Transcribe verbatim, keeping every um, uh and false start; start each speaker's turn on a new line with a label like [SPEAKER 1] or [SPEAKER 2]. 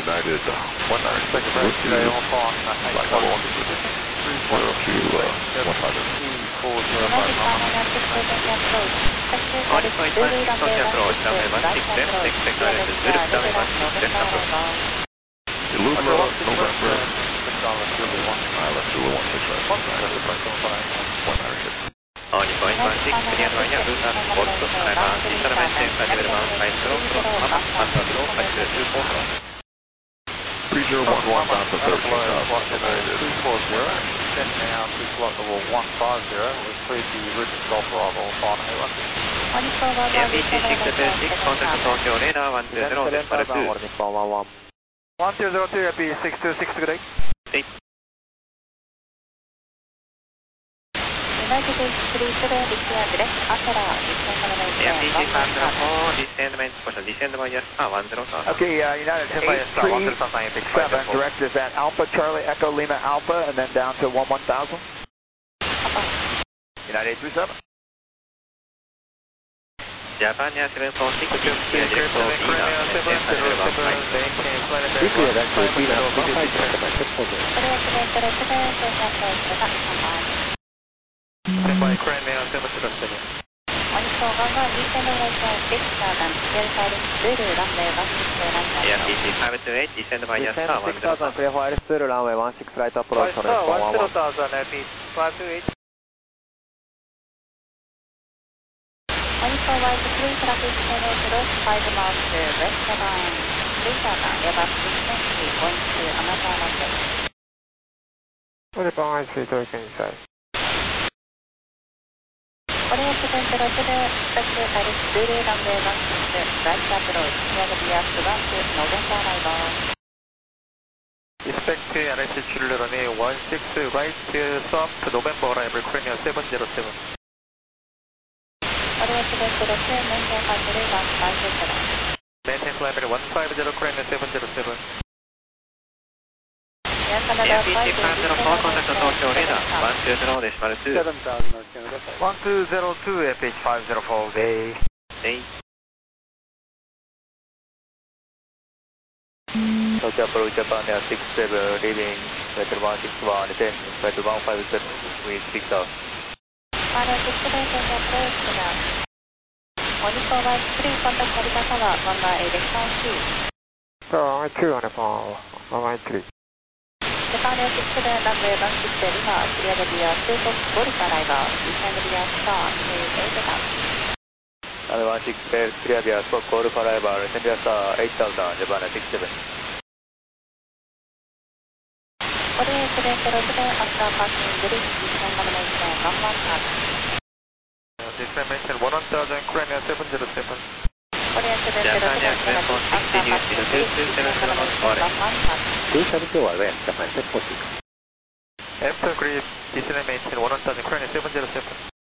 [SPEAKER 1] United one nine six
[SPEAKER 2] Second
[SPEAKER 1] with you.
[SPEAKER 2] today off on
[SPEAKER 1] Flight level one two zero two uh, one five zero.
[SPEAKER 2] four zero five
[SPEAKER 3] On point one six on approach, runway one six left, expect R S Zulu, runway one six left approach.
[SPEAKER 1] Luma, November,
[SPEAKER 2] Zulu one.
[SPEAKER 1] Island Zulu one six left, one nine six.
[SPEAKER 3] On point one six, clear via route and also arrival, descent maintain flight level one five zero, cross Mama, Alpha Zero, five zero two four cross.
[SPEAKER 1] three zero one one down to thirteen thousand United.
[SPEAKER 2] two four zero, descend now to flight level one five zero, with three P Richard Golf arrival, final eight one two.
[SPEAKER 3] M B C six seven six, contact Tokyo radar one two zero, decimal two.
[SPEAKER 2] one two zero two, M B six two six, good day.
[SPEAKER 3] eight.
[SPEAKER 4] United three seven, descend left, Astra, descend
[SPEAKER 3] M B C
[SPEAKER 4] maintain
[SPEAKER 3] five zero four, descend maintain, caution, descend via star one zero star.
[SPEAKER 5] Okay, uh, United eight three seven, direct is at Alpha Charlie Echo Lima Alpha, and then down to one one thousand. United eight three seven.
[SPEAKER 3] Japan Air seven four six, clear direct for Vina, maintain flight level one five zero.
[SPEAKER 6] Clear direct for Vina, one five zero, set for zero.
[SPEAKER 2] Stand by Crimea seven zero seven.
[SPEAKER 3] M B C five two eight, descend via star one zero star.
[SPEAKER 6] Clear for Iris Zulu, runway one six right approach,
[SPEAKER 2] Star
[SPEAKER 6] runway
[SPEAKER 2] one
[SPEAKER 6] one
[SPEAKER 2] zero
[SPEAKER 6] one.
[SPEAKER 2] thousand, M B five two eight.
[SPEAKER 4] three traffic channel cross five miles to west line. Please Airbus six twenty going to another runway.
[SPEAKER 6] What about I three three inside?
[SPEAKER 4] Korea seven zero seven, expect Iris Zulu runway one six right approach, near the B S one to November arrival.
[SPEAKER 2] Expect R S Zulu runway one six right stop to November arrival, Crimea seven zero seven.
[SPEAKER 4] Korea seven zero two, maintain flight level one five zero.
[SPEAKER 2] Maintain flight level one five zero, Crimea seven zero seven.
[SPEAKER 3] M B C five zero four, contact Tokyo radar one two zero, decimal two.
[SPEAKER 2] one two zero two, F H five zero four, day.
[SPEAKER 3] eight.
[SPEAKER 7] Tokyo approach Japan Air six seven, leaving flight one six one, descend flight one five zero with six hours.
[SPEAKER 4] Final six seven approach now. one four one three, contact Narita Tower, one nine eight nine two.
[SPEAKER 6] So I two on the phone, one nine three.
[SPEAKER 4] Japan Air six seven, runway one six Lima, clear the B R two Fox Golf arrival, descend B R star to eight thousand.
[SPEAKER 7] Runway one six left, clear via Spock Golf arrival, descend via star eight thousand, Japan Air six seven.
[SPEAKER 4] Korea seven zero seven, after passing bridge, descend maintain one one thousand.
[SPEAKER 2] Descend maintain one thousand, Crimea seven zero seven.
[SPEAKER 4] Korea seven zero
[SPEAKER 3] Japan Air
[SPEAKER 4] seven,
[SPEAKER 3] seven four six,
[SPEAKER 4] after
[SPEAKER 3] Sirius
[SPEAKER 4] passing
[SPEAKER 3] zero two
[SPEAKER 4] bridge,
[SPEAKER 3] two seven zero
[SPEAKER 4] descend
[SPEAKER 3] knots,
[SPEAKER 4] maintain
[SPEAKER 3] Warren.
[SPEAKER 4] one one thousand.
[SPEAKER 6] two seven two are west, Japan set for six.
[SPEAKER 2] After grid, descend maintain one thousand, Crimea seven zero seven.